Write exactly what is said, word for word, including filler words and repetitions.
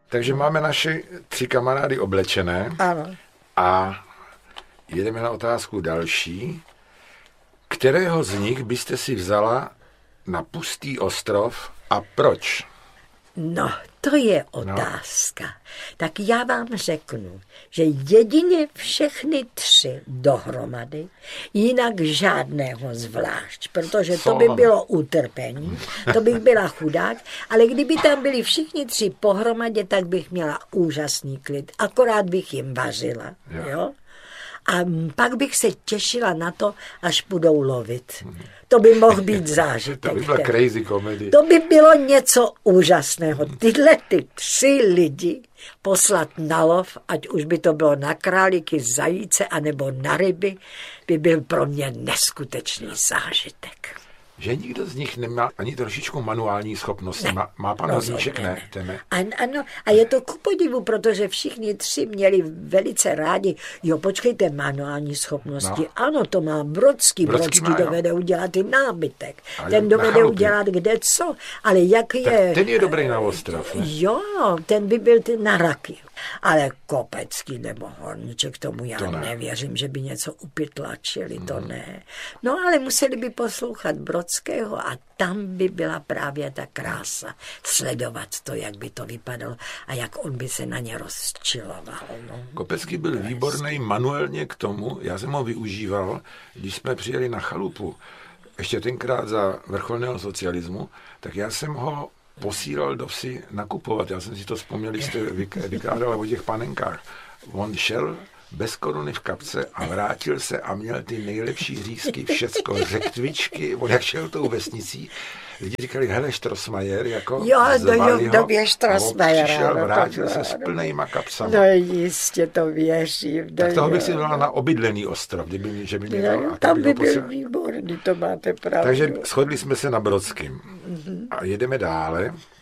Takže máme naše tři kamarády oblečené. Ano. A jedeme na otázku další. Kterého z nich byste si vzala na pustý ostrov a proč? No, to je otázka. No. Tak já vám řeknu, že jedině všechny tři dohromady, jinak žádného zvlášť, protože to by bylo utrpení, to bych byla chudák, ale kdyby tam byli všichni tři pohromadě, tak bych měla úžasný klid, akorát bych jim vařila, jo? jo? A pak bych se těšila na to, až budou lovit. To by mohl být zážitek. To by byla crazy komedie. To by bylo něco úžasného. Tyhle ty tři lidi poslat na lov, ať už by to bylo na králíky, zajíce, anebo na ryby, by byl pro mě neskutečný zážitek. Že nikdo z nich nemá ani trošičku manuální schopnosti. Ne. Má, má pan Hozíček, ne? ne. ne. An, ano, a je to ku podivu, protože všichni tři měli velice rádi. Jo, počkejte, manuální schopnosti. No. Ano, to má Brodský. Brodský, Brodský má, dovede jo. udělat i nábytek. A ten dovede udělat kde co. Ale jak je... Tak ten je dobrý na ostrov, ne? Jo, ten by byl ty na raky. Ale Kopecký nebo Horníček, tomu já to ne. nevěřím, že by něco upytlačili, hmm. to ne. No ale museli by poslouchat Brodského a tam by byla právě ta krása. Sledovat to, jak by to vypadalo a jak on by se na ně rozčiloval. No. Kopecký byl výborný manuálně k tomu, já jsem ho využíval, když jsme přijeli na chalupu, ještě tenkrát za vrcholného socialismu, tak já jsem ho posílal do vsi nakupovat. Já jsem si to vzpomněl, když jste vykládala o těch panenkách. On šel bez koruny v kapce a vrátil se a měl ty nejlepší řízky, všecko, řektvičky, on jak šel tou vesnicí. Lidi říkali, hele, Štrosmajer, jako jo, do v době Štrosmajera. Přišel, vrátil se s plnýma kapsama. No jistě to věřím. Tak toho bych si dala na obydlený ostrov, kdyby, že by mě dal. No, tam by byl výborný, to máte pravdu. Takže shodli jsme se na Brodským. Mm-hmm. A jedeme dále.